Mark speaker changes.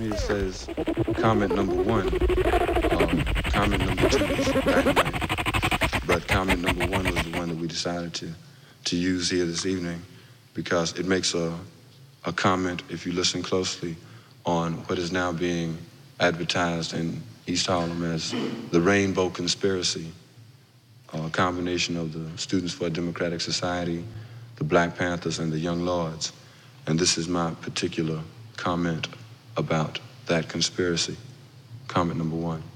Speaker 1: me it says comment number one. Comment number two is dynamite. But comment number one was the one that we decided to use here this evening because it makes a comment, if you listen closely, on what is now being advertised in East Harlem as the Rainbow Conspiracy, a combination of the Students for a Democratic Society, the Black Panthers, and the Young Lords. And this is my particular comment about that conspiracy. Comment number one.